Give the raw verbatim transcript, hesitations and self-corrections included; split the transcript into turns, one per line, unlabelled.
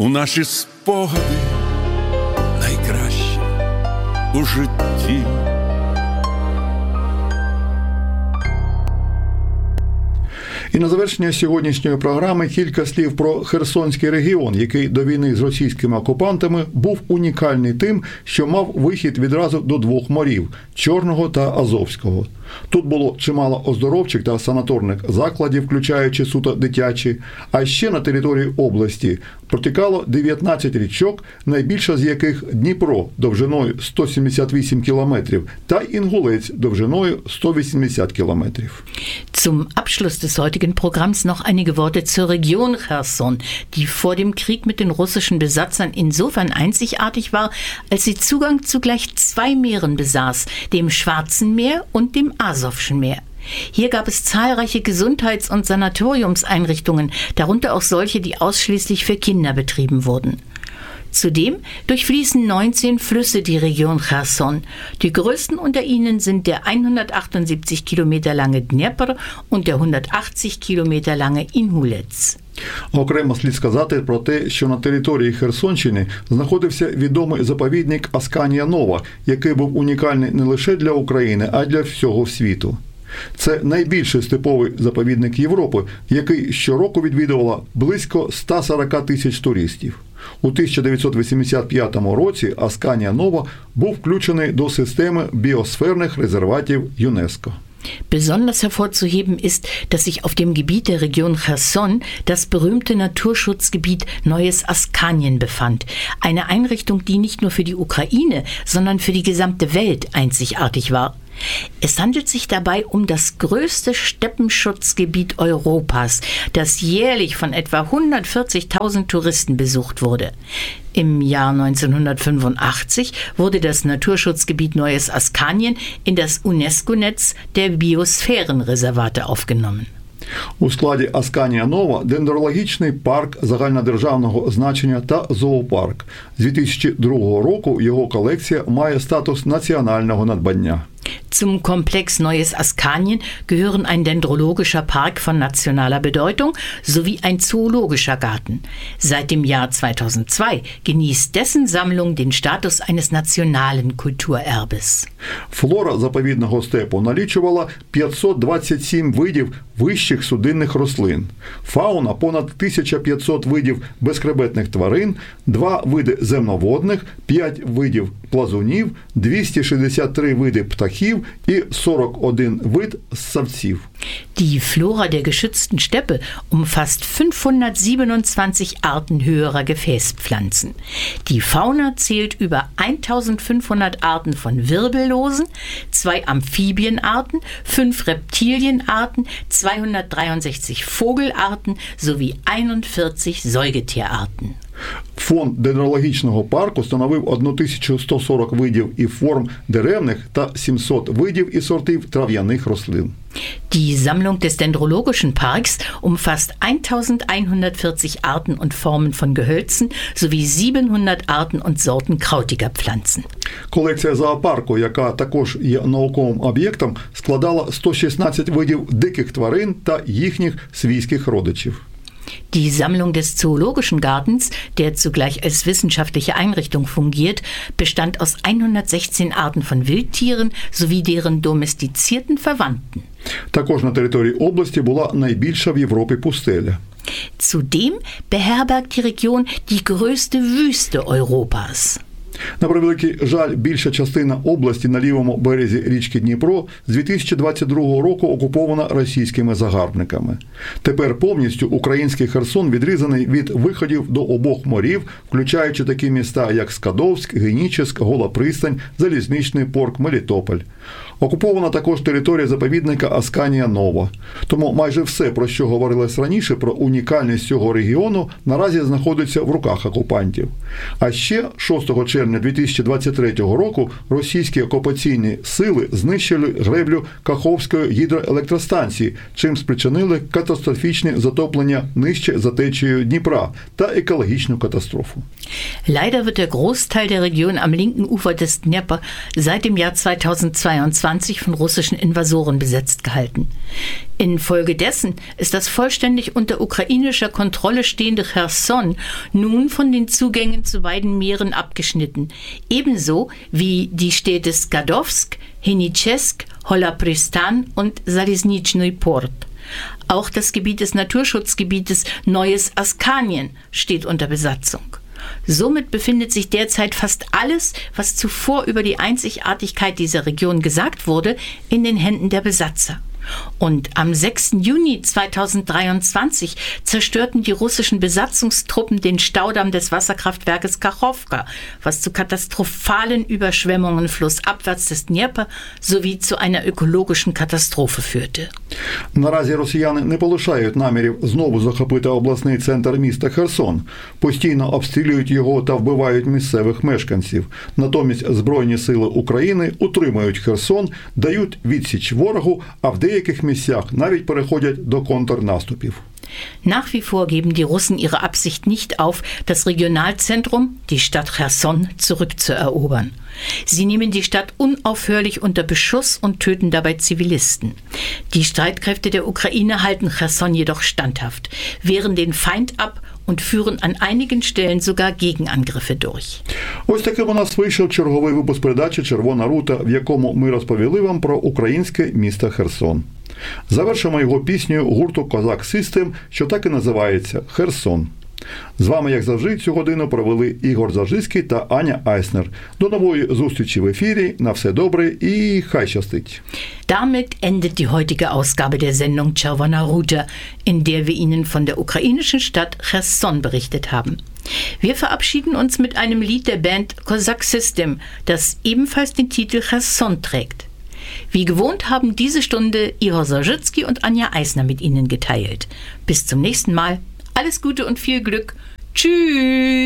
у наші спогади найкращі у житті.
І на завершення сьогоднішньої програми кілька слів про Херсонський регіон, який до війни з російськими окупантами був унікальний тим, що мав вихід відразу до двох морів – Чорного та Азовського. Тут було чимало оздоровчих та санаторних закладів, включаючи суто дитячі, а ще на території області протікало дев'ятнадцять річок, найбільша з яких Дніпро довжиною сто сімдесят вісім кілометрів та Інгулець довжиною сто вісімдесят кілометрів.
Zum Abschluss des heutigen Programms noch einige Worte zur Region Cherson, die vor dem Krieg mit den russischen Besatzern insofern einzigartig war, als sie Zugang zu gleich zwei Meeren besaß, dem Schwarzen Meer und dem Asowschen Meer. Hier gab es zahlreiche Gesundheits- und Sanatoriumseinrichtungen, darunter auch solche, die ausschließlich für Kinder betrieben wurden. Zudem durchfließen neunzehn Flüsse die Region Cherson. Die größten unter ihnen sind der hundertachtundsiebzig Kilometer lange Dnepr und der hundertachtzig Kilometer lange Inhulets.
Окремо слід сказати про те, що на території Херсонщини знаходився відомий заповідник Асканія Нова, який був унікальний не лише для України, а й для всього світу. Це найбільший степовий заповідник Європи, який щороку відвідувало близько сто сорок тисяч туристів. У тисяча дев'ятсот вісімдесят п'ятому році Асканія Нова був включений до системи біосферних резерватів ЮНЕСКО.
Besonders hervorzuheben ist, dass sich auf dem Gebiet der Region Cherson das berühmte Naturschutzgebiet Neues Askanien befand. Eine Einrichtung, die nicht nur für die Ukraine, sondern für die gesamte Welt einzigartig war. Es handelt sich dabei um das größte Steppenschutzgebiet Europas, das jährlich von etwa hundertvierzigtausend Touristen besucht wurde. Im Jahr neunzehnhundertfünfundachtzig wurde das Naturschutzgebiet Neues Askanien in das UNESCO-Netz der Biosphärenreservate aufgenommen.
У складі Асканія Нова дендрологічний парк загальнодержавного значення та зоопарк. З дві тисячі другого року його колекція має статус національного надбання.
Zum Komplex Neues Askanien gehören ein dendrologischer Park von nationaler Bedeutung sowie ein zoologischer Garten. Seit dem Jahr zweitausendzwei genießt dessen Sammlung den Status eines nationalen Kulturerbes.
Флора заповідного степу налічувала п'ятсот двадцять сім видів вищих судинних рослин. Фауна – понад тисяча п'ятсот видів безхребетних тварин, два види земноводних, п'ять видів плазунів, двісті шістдесят три види птахів і сорок один вид ссавців.
Die Flora der geschützten Steppe umfasst fünfhundertsiebenundzwanzig Arten höherer Gefäßpflanzen. Die Fauna zählt über eintausendfünfhundert Arten von Wirbellosen, zwei Amphibienarten, fünf Reptilienarten, zweihundertdreiundsechzig Vogelarten sowie einundvierzig Säugetierarten.
Фонд дендрологічного парку становив тисячу сто сорок видів і форм деревних та сімсот видів і сортів трав'яних рослин.
Die Sammlung des Dendrologischen Parks umfasst eintausendeinhundertvierzig Arten und Formen von Gehölzen sowie siebenhundert Arten und Sorten krautiger Pflanzen.
Колекція зоопарку, яка також є науковим об'єктом, складала сто шістнадцять видів диких тварин та їхніх свійських родичів.
Die Sammlung des Zoologischen Gartens, der zugleich als wissenschaftliche Einrichtung fungiert, bestand aus hundertsechzehn Arten von Wildtieren sowie deren domestizierten Verwandten.
Також на території області була найбільша в Європі пустеля.
Zudem beherbergt die Region die größte Wüste Europas.
На превеликий жаль, більша частина області на лівому березі річки Дніпро з дві тисячі двадцять другого року окупована російськими загарбниками. Тепер повністю український Херсон відрізаний від виходів до обох морів, включаючи такі міста, як Скадовськ, Генічеськ, Гола Пристань, Залізничний порт, Мелітополь. Окупована також територія заповідника Асканія Нова. Тому майже все, про що говорилось раніше, про унікальність цього регіону, наразі знаходиться в руках окупантів. А ще шостого червня дві тисячі двадцять третього року російські окупаційні сили знищили греблю Каховської гідроелектростанції, чим спричинили катастрофічне затоплення нижче за течією Дніпра та екологічну катастрофу.
Leider wird der Großteil der Region am linken Ufer des Dnepr seit dem Jahr zweitausendzweiundzwanzig neunzehnhundertzwanzig von russischen Invasoren besetzt gehalten. Infolgedessen ist das vollständig unter ukrainischer Kontrolle stehende Cherson nun von den Zugängen zu beiden Meeren abgeschnitten, ebenso wie die Städte Skadowsk, Henichesk, Holapristan und Salizhnitschny Port. Auch das Gebiet des Naturschutzgebietes Neues Askanien steht unter Besatzung. Somit befindet sich derzeit fast alles, was zuvor über die Einzigartigkeit dieser Region gesagt wurde, in den Händen der Besatzer. Und am sechsten Juni zweitausenddreiundzwanzig zerstörten die russischen Besatzungstruppen den Staudamm des Wasserkraftwerkes Kachowka, was zu katastrophalen Überschwemmungen flussabwärts des Dnjepr sowie zu einer ökologischen Katastrophe führte.
Наразі росіяни не полишають намірів знову захопити обласний центр міста Херсон, постійно обстрілюють його та вбивають місцевих мешканців. Натомість Збройні сили України утримують Херсон, дають відсіч ворогу, а в деяких місцях навіть переходять до контрнаступів.
Nach wie vor geben die Russen ihre Absicht nicht auf, das Regionalzentrum, die Stadt Cherson, zurückzuerobern. Sie nehmen die Stadt unaufhörlich unter Beschuss und töten dabei Zivilisten. Die Streitkräfte der Ukraine halten Cherson jedoch standhaft, wehren den Feind ab und führen an einigen Stellen sogar Gegenangriffe durch.
Ось таким у нас вийшов черговий випуск передачі «Червона рута», в якому ми розповіли вам про українське місто Херсон. Завершимо його піснею гурту «Козак Систем», що так і називається «Херсон». З вами, як завжди, цю годину провели Ігор Завжицький та Аня Айснер. До нової зустрічі в ефірі. На все добре і хай щастить.
Damit endet die heutige Ausgabe der Sendung Червона рута, in der wir Ihnen von der ukrainischen Stadt Cherson berichtet haben. Wir verabschieden uns mit einem Lied der Band Kozak System, das ebenfalls den Titel Cherson trägt. Wie gewohnt haben diese Stunde Ihor Zawadzki und Anja Eisner mit Ihnen geteilt. Bis zum nächsten Mal. Alles Gute und viel Glück. Tschüss.